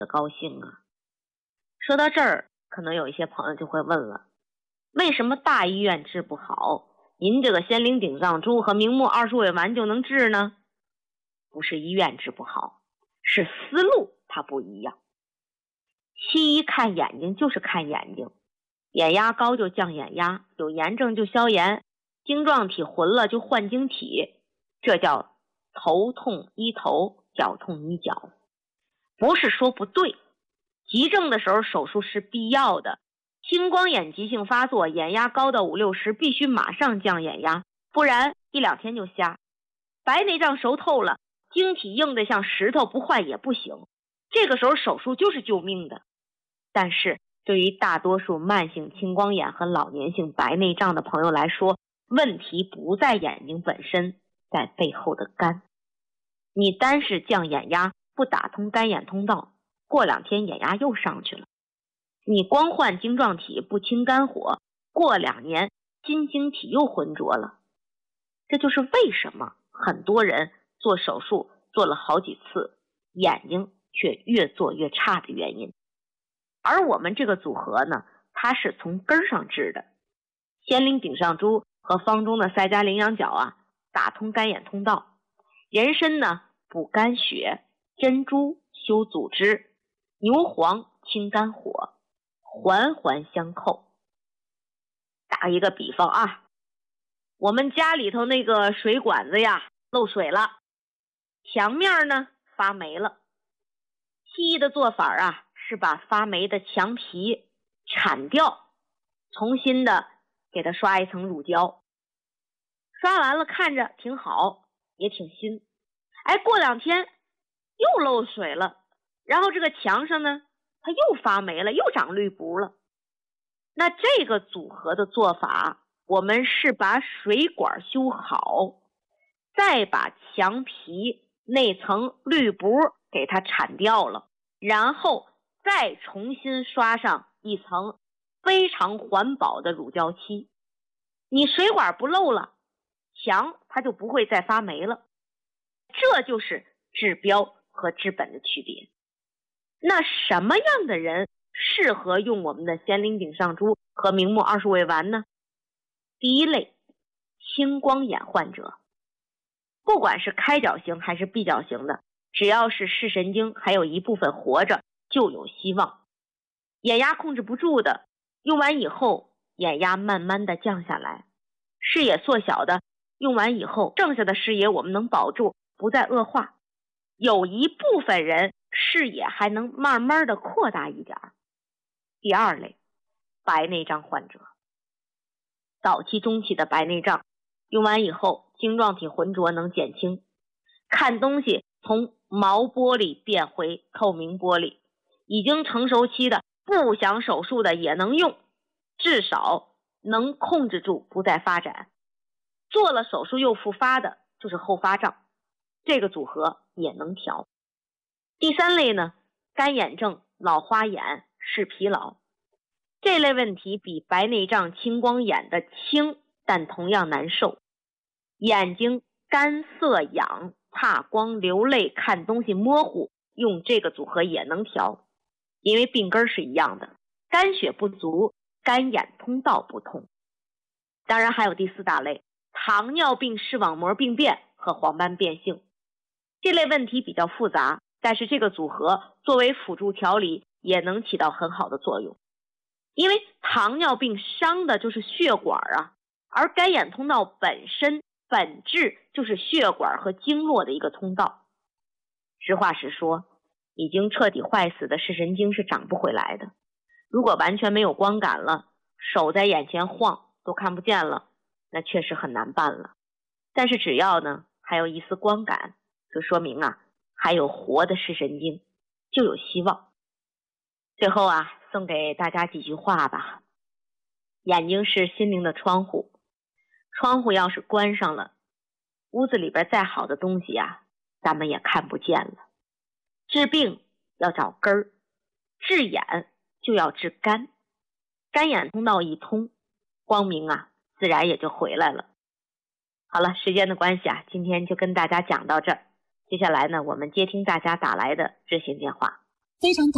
的高兴啊。说到这儿，可能有一些朋友就会问了，为什么大医院治不好，您这个仙灵顶藏珠和明目二鼠尾丸就能治呢？不是医院治不好，是思路它不一样。西医看眼睛就是看眼睛，眼压高就降眼压，有炎症就消炎，晶状体混了就换晶体，这叫头痛医头，脚痛医脚。不是说不对，急症的时候手术是必要的，青光眼急性发作，眼压高到5、60，必须马上降眼压，不然1、2天就瞎。白内障熟透了，晶体硬得像石头，不换也不行，这个时候手术就是救命的。但是对于大多数慢性青光眼和老年性白内障的朋友来说，问题不在眼睛本身，在背后的肝。你单是降眼压，不打通肝眼通道，过2天眼压又上去了。你光换晶状体，不清肝火，过2年筋晶体又浑浊了。这就是为什么很多人做手术做了好几次，眼睛却越做越差的原因。而我们这个组合呢，它是从根上治的。仙灵顶上珠和方中的赛迦羚羊角啊，打通肝眼通道；人参呢，补肝血；珍珠修组织；牛黄清肝火，环环相扣。打一个比方啊，我们家里头那个水管子呀漏水了，墙面呢发霉了。西医的做法啊，是把发霉的墙皮铲掉，重新的给它刷一层乳胶。刷完了看着挺好，也挺新。过2天又漏水了，然后这个墙上呢，它又发霉了，又长绿布了。那这个组合的做法，我们是把水管修好，再把墙皮那层绿布给它铲掉了，然后再重新刷上一层非常环保的乳胶漆。你水管不漏了，墙它就不会再发霉了。这就是治标和治本的区别。那什么样的人适合用我们的仙灵顶上珠和明目二鼠尾丸呢？第一类，青光眼患者，不管是开角型还是闭角型的，只要是视神经还有一部分活着，就有希望。眼压控制不住的，用完以后眼压慢慢的降下来，视野缩小的，用完以后剩下的视野我们能保住，不再恶化。有一部分人视野还能慢慢的扩大一点。第二类，白内障患者，早期中期的白内障，用完以后晶状体浑浊能减轻，看东西从毛玻璃变回透明玻璃，已经成熟期的不想手术的也能用，至少能控制住不再发展。做了手术又复发的就是后发障，这个组合也能调。第三类呢，干眼症、老花眼、视疲劳，这类问题比白内障、青光眼的轻，但同样难受。眼睛干涩痒、怕光、流泪、看东西模糊，用这个组合也能调，因为病根是一样的，肝血不足，肝眼通道不通。当然还有第4大类，糖尿病视网膜病变和黄斑变性，这类问题比较复杂，但是这个组合作为辅助调理也能起到很好的作用。因为糖尿病伤的就是血管啊，而肝眼通道本身本质就是血管和经络的一个通道。实话实说，已经彻底坏死的视神经是长不回来的。如果完全没有光感了，手在眼前晃都看不见了，那确实很难办了。但是只要呢还有一丝光感，就说明啊还有活的视神经，就有希望。最后啊，送给大家几句话吧。眼睛是心灵的窗户，窗户要是关上了，屋子里边再好的东西啊，咱们也看不见了。治病要找根儿，治眼就要治肝，肝眼通道一通，光明啊自然也就回来了。好了，时间的关系啊，今天就跟大家讲到这儿。接下来呢，我们接听大家打来的热线电话。 非常感